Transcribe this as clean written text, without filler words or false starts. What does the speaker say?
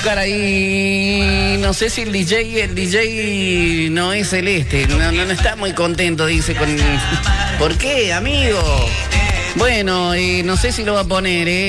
buscar ahí. No sé si el DJ no es celeste. No está muy contento, dice. ¿Por qué, amigo? Bueno, no sé si lo va a poner,